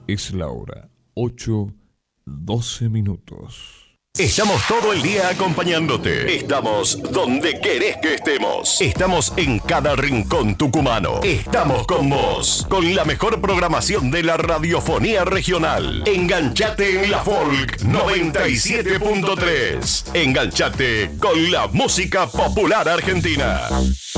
Es la hora 8:12. Estamos todo el día acompañándote. Estamos donde querés que estemos. Estamos en cada rincón tucumano. Estamos con vos, con la mejor programación de la radiofonía regional. Enganchate en la Folk 97.3. Enganchate con la música popular argentina.